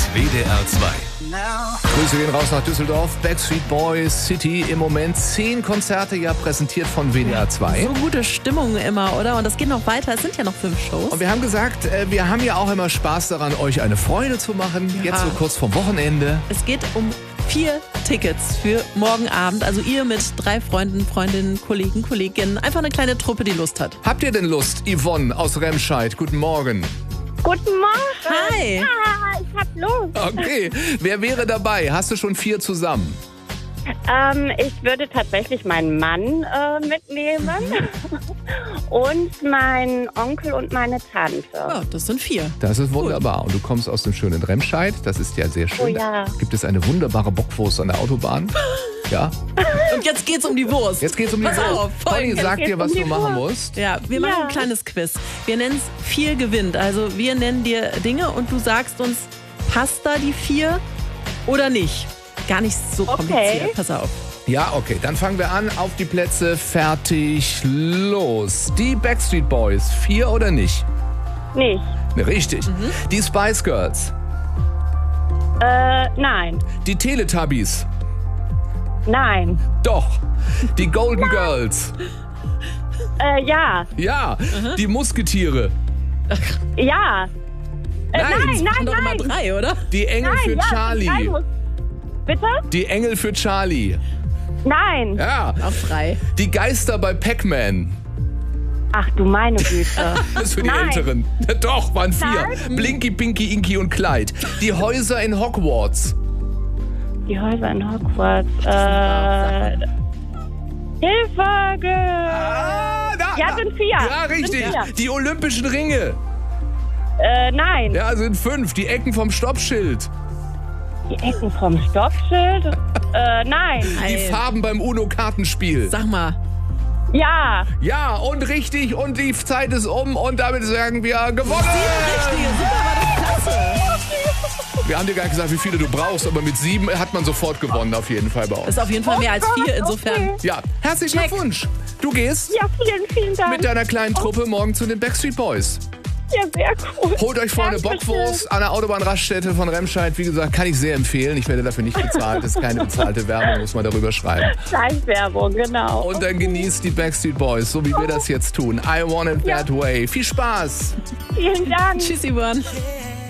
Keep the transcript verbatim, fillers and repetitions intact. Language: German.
W D R zwei. Grüße gehen raus nach Düsseldorf. Backstreet Boys City im Moment zehn Konzerte, ja präsentiert von W D R zwei. So gute Stimmung immer, oder? Und das geht noch weiter. Es sind ja noch fünf Shows. Und wir haben gesagt, wir haben ja auch immer Spaß daran, euch eine Freude zu machen. Ja. Jetzt so kurz vorm Wochenende. Es geht um vier Tickets für morgen Abend. Also ihr mit drei Freunden, Freundinnen, Kollegen, Kolleginnen. Einfach eine kleine Truppe, die Lust hat. Habt ihr denn Lust? Yvonne aus Remscheid, guten Morgen. Guten Morgen. Hi. Ja, ich hab Lust. Okay, wer wäre dabei? Hast du schon vier zusammen? Ähm, ich würde tatsächlich meinen Mann äh, mitnehmen und meinen Onkel und meine Tante. Ja, das sind vier. Das ist wunderbar. Und du kommst aus dem schönen Remscheid. Das ist ja sehr schön. Oh ja. Da gibt es eine wunderbare Bockwurst an der Autobahn. Ja. Und jetzt geht's um die Wurst. Jetzt geht's um die Pass Wurst. auf, Conny, Folgendes. sag dir, was um du die machen Wurst. musst. Ja, wir machen Ja. ein kleines Quiz. Wir nennen es vier gewinnt. Also wir nennen dir Dinge und du sagst uns, passt da die vier oder nicht? Gar nicht so Okay. kompliziert. Pass auf. Ja, okay, dann fangen wir an. Auf die Plätze, fertig, los. Die Backstreet Boys, vier oder nicht? Nicht. Richtig. Die Spice Girls. Äh, nein. Die Teletubbies. Nein. Doch. Die Golden Girls. Äh, ja. Ja. Die Musketiere. Ja. Äh, Nein. nein, nein, Sind doch immer nein. drei, oder? Die Engel Nein, für ja, Charlie. drei muss- Bitte? Die Engel für Charlie. Nein. Ja. Auch drei. Die Geister bei Pac-Man. Ach du meine Güte. Das ist für die Nein. Älteren. Doch, waren vier. Nein. Blinky, Pinky, Inky und Clyde. Die Häuser in Hogwarts. Die Häuser in Hogwarts. Äh, Hilfe! Ge Ah, da, Ja, da. sind vier. Ja, Sind richtig. vier. Die Olympischen Ringe. Äh, nein. Ja, sind fünf. Die Ecken vom Stoppschild. Die Ecken vom Stoppschild? äh, nein. Die Nein. Farben beim UNO-Kartenspiel. Sag mal. Ja. Ja, und richtig. Und die Zeit ist um. Und damit sagen wir gewonnen. Richtige, super, war das klasse. Wir haben dir gar nicht gesagt, wie viele du brauchst. Aber mit sieben hat man sofort gewonnen, auf jeden Fall bei uns. Ist auf jeden Fall mehr als vier, insofern. Okay. Ja, herzlichen Glückwunsch. Du gehst Ja, vielen, vielen Dank. mit deiner kleinen Truppe morgen zu den Backstreet Boys. Ja, sehr cool. Holt euch vorne Dankeschön. Bockwurst an der Autobahnraststätte von Remscheid. Wie gesagt, kann ich sehr empfehlen. Ich werde dafür nicht bezahlt. Das ist keine bezahlte Werbung, muss man darüber schreiben. Schleichwerbung, genau. Und dann genießt die Backstreet Boys, so wie wir das jetzt tun. I want it that way. Viel Spaß. Vielen Dank. Tschüss, Yvonne.